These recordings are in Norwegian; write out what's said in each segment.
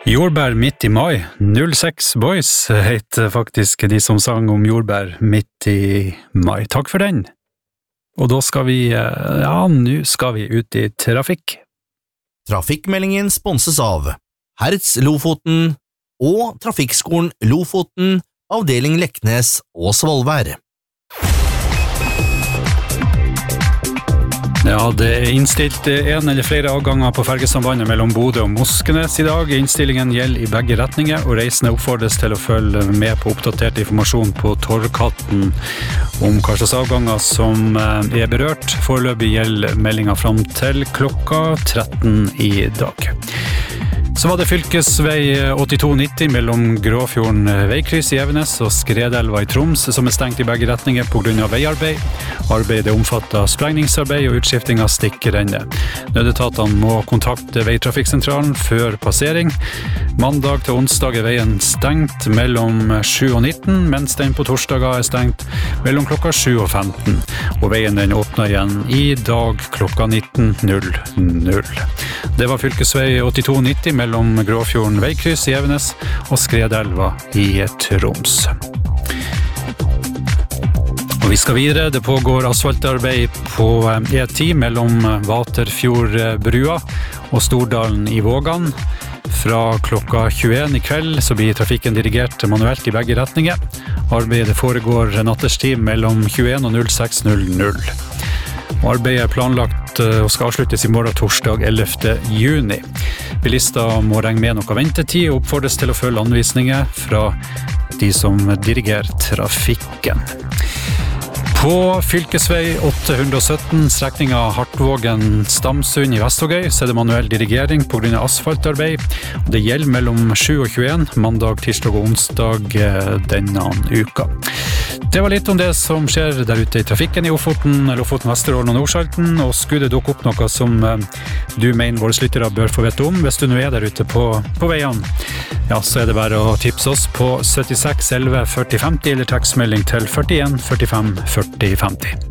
Jordbær midt i mai, 06 Boys heter faktisk de som sang om jordbær midt i mai. Takk for den. Og da skal vi, nå skal vi ut i trafikk. Trafikkmeldingen sponses av Hertz Lofoten og Trafikkskolen Lofoten, avdeling Leknes og Svolvær. Ja, det innstilt en eller flere avganger på fergesambandet mellom Bodø og Moskenes i dag. Innstillingen gjelder i begge retninger, og reisende oppfordres til å følge med på oppdatert informasjon på Torvkatten om hva slags avganger som er berørt. Foreløpig gjelder meldingen fram til klokka 13 i dag. Så var det fylkesvei 8290 mellom Gråfjorden veikryss i Evenes og Skredelva i Troms som er stengt i begge retninger på grunn av veiarbeid. Arbeidet omfatter sprengningsarbeid og utskifting av stikkrenner. Nødetatene må kontakte veitrafikksentralen før passering. Mandag til onsdag er veien stengt mellom 7 og 19, mens den på torsdager er stengt mellom klokka 7 og 15. Og veien den åpner igjen i dag klokka 19.00. Det var fylkesvei 8290 mellom Gråfjorden veikryss i Evenes og Skredelva i Troms. Og vi skal videre. Det pågår asfaltarbeid på E10 mellom Vaterfjordbrua og Stordalen i Vågan. Fra klokka 21 i kveld så blir trafikken dirigert manuelt i begge retninger. Arbeidet foregår natterstid mellom 21 og 06.00. Arbeidet er planlagt og skal avsluttes i morgen torsdag 11. juni. Bilister må regne med noe ventetid og oppfordres til å følge anvisninger fra de som dirigerer trafikken. På fylkesvei 817, strekningen Hartvågen-Stamsund i Vestvågøy, så er det manuell dirigering på grunn av asfaltarbeid. Det gjelder mellom 7 og 21, mandag, tirsdag og onsdag denne uka. Det var litt om det som skjer der ute i trafikken i Lofoten, Vesterålen og Nordsalten, og skulle det dukke opp noe som du mener våre lyttere bør få vite om, hvis du nå er der ute på veiene, ja, så er det bare å tipse oss på 76 11 40 50 eller tekstmelding til 41 45 40 50.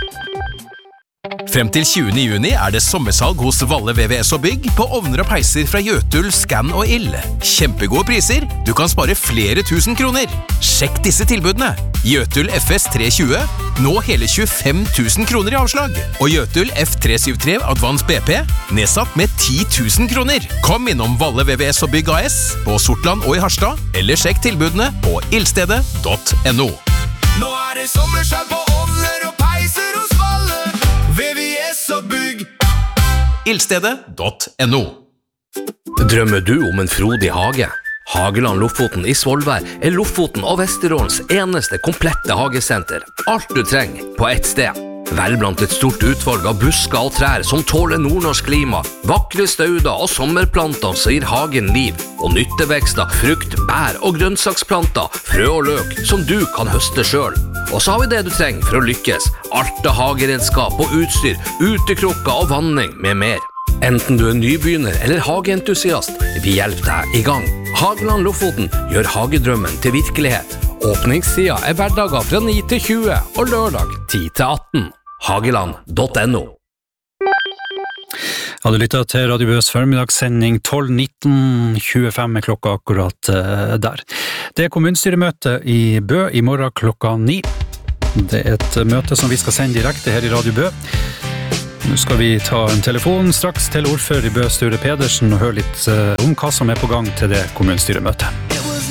Frem til 20. juni er det sommersalg hos Valle VVS og Bygg på ovner og peiser fra Jøtul, Scan og Ill. Kjempegode priser, du kan spare flere tusen kroner. Sjekk disse tilbudene. Jøtul FS 320, nå hele 25 000 kroner i avslag. Og Jøtul F373 Advance BP, nedsatt med 10 000 kroner. Kom innom Valle VVS og Bygg AS på Sortland og i Harstad, eller sjekk tilbudene på ildstedet.no. Nå er det sommersalg på ovner og peiser hos Valle VVS og Bygg. Ildstedet.no. Drømmer du om en frodig hage? Hageland Lofoten i Svolvær er Lofoten og Vesterålens eneste komplette hagesenter. Alt du trenger på ett sted. Vel blant et stort utvalg av busker og trær som tåler nordnorsk klima, vakre stauder og sommerplanter som gir hagen liv, og nyttevekster, frukt, bær og grønnsaksplanter, frø og løk som du kan høste selv. Og så har vi det du trenger for å lykkes. Alt av hageredskap og utstyr, utekrukker og vanning med mer. Enten du er nybegynner eller hageentusiast, vi hjelper deg i gang. Hageland Lofoten gjør hagedrømmen til virkelighet. Åpningstida er hverdager fra 9 til 20 og lørdag 10 til 18. Hageland.no. Ja, du lytter til Radio Bøs formidagssending 12.19.25 er klokka akkurat der. Det er kommunestyremøte i Bø i morgen klokka 9. Det er et møte som vi skal sende direkte her i Radio Bø. Nå skal vi ta en telefon straks til ordfører i Bø, Sture Pedersen, og høre litt om hva som er på gang til det kommunestyremøtet.